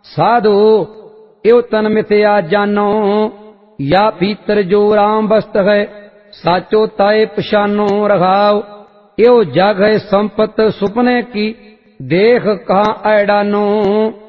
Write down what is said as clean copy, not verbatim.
साधु यो तन मिथ्या जानो, या भीतर जो राम वस्त है, साचो ताए पछानो रघाव। यो जग है संपत सुपने की, देख कहाँ ऐडानो।